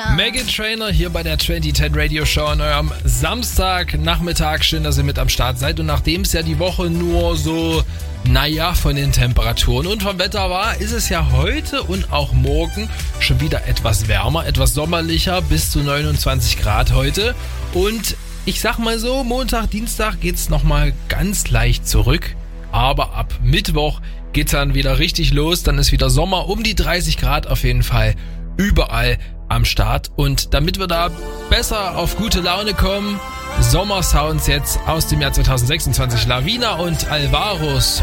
Meghan Trainor hier bei der 2010 Radio Show an eurem Samstagnachmittag. Schön, dass ihr mit am Start seid. Und nachdem es ja die Woche nur so, von den Temperaturen und vom Wetter war, ist es ja heute und auch morgen schon wieder etwas wärmer, etwas sommerlicher, bis zu 29 Grad heute. Und ich sag mal so, Montag, Dienstag geht's nochmal ganz leicht zurück. Aber ab Mittwoch geht's dann wieder richtig los. Dann ist wieder Sommer, um die 30 Grad auf jeden Fall überall am Start. Und damit wir da besser auf gute Laune kommen, Sommersounds jetzt aus dem Jahr 2026, Lavina und Alvaros.